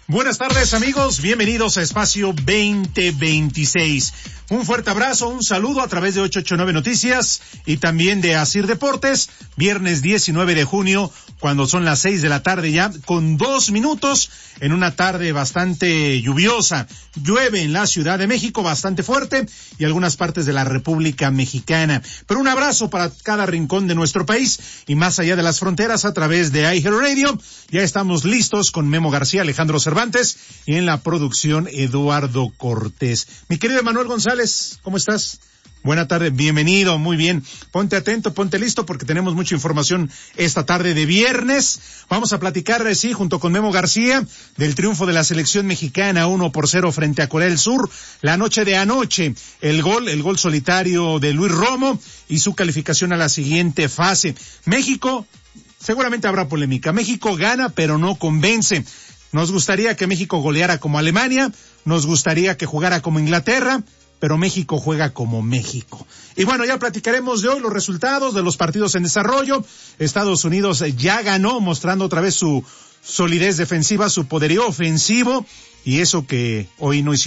Buenas tardes, amigos, bienvenidos a Espacio 2026. Un fuerte abrazo, un saludo a través de 889 Noticias y también de Asir Deportes, viernes 19 de junio, cuando son las 6 de la tarde ya, con 2 minutos, en una tarde bastante lluviosa. Llueve en la Ciudad de México bastante fuerte y algunas partes de la República Mexicana. Pero un abrazo para cada rincón de nuestro país y más allá de las fronteras a través de iHeartRadio. Ya estamos listos con Memo García, Alejandro Cervantes y en la producción Eduardo Cortés. Mi querido Emanuel González, ¿cómo estás? Buena tarde, bienvenido, muy bien. Ponte atento, ponte listo porque tenemos mucha información esta tarde de viernes. Vamos a platicar, sí, junto con Memo García, del triunfo de la selección mexicana 1-0 frente a Corea del Sur. La noche de anoche, el gol solitario de Luis Romo y su calificación a la siguiente fase. México, seguramente habrá polémica. México gana, pero no convence. Nos gustaría que México goleara como Alemania, nos gustaría que jugara como Inglaterra, pero México juega como México. Y bueno, ya platicaremos de hoy los resultados de los partidos en desarrollo. Estados Unidos ya ganó, mostrando otra vez su solidez defensiva, su poderío ofensivo, y eso que hoy no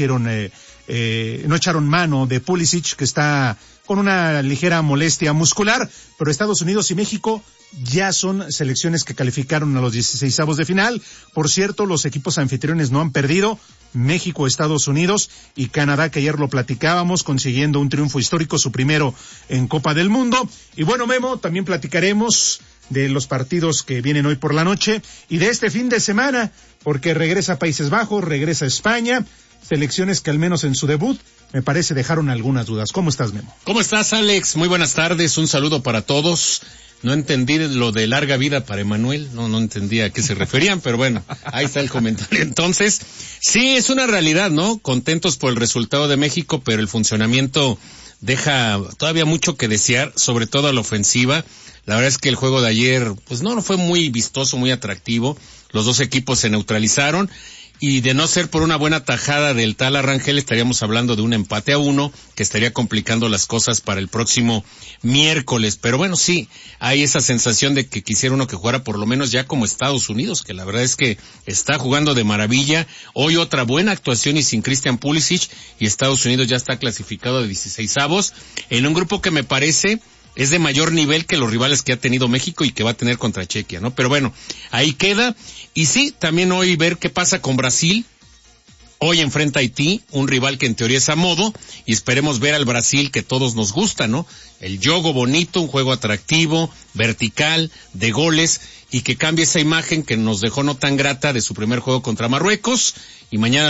echaron mano de Pulisic, que está con una ligera molestia muscular, pero Estados Unidos y México ya son selecciones que calificaron a los 16avos de final. Por cierto, los equipos anfitriones no han perdido. México, Estados Unidos y Canadá, que ayer lo platicábamos, consiguiendo un triunfo histórico, su primero en Copa del Mundo. Y bueno, Memo, también platicaremos de los partidos que vienen hoy por la noche y de este fin de semana, porque regresa Países Bajos, regresa España, selecciones que al menos en su debut, me parece, dejaron algunas dudas. ¿Cómo estás, Memo? ¿Cómo estás, Alex? Muy buenas tardes, un saludo para todos. No entendí lo de larga vida para Emanuel, no entendía a qué se referían, pero bueno, ahí está el comentario. Entonces, sí, es una realidad, ¿no? Contentos por el resultado de México, pero el funcionamiento deja todavía mucho que desear, sobre todo a la ofensiva. La verdad es que el juego de ayer, pues no fue muy vistoso, muy atractivo. Los dos equipos se neutralizaron. Y de no ser por una buena tajada del tal Arrangel, estaríamos hablando de un empate a 1, que estaría complicando las cosas para el próximo miércoles. Pero bueno, sí, hay esa sensación de que quisiera uno que jugara por lo menos ya como Estados Unidos, que la verdad es que está jugando de maravilla. Hoy otra buena actuación y sin Christian Pulisic, y Estados Unidos ya está clasificado de 16avos, en un grupo que me parece es de mayor nivel que los rivales que ha tenido México y que va a tener contra Chequia, ¿no? Pero bueno, ahí queda. Y sí, también hoy ver qué pasa con Brasil. Hoy enfrenta a Haití, un rival que en teoría es a modo, y esperemos ver al Brasil que todos nos gusta, ¿no? El juego bonito, un juego atractivo, vertical, de goles, y que cambie esa imagen que nos dejó no tan grata de su primer juego contra Marruecos, y mañana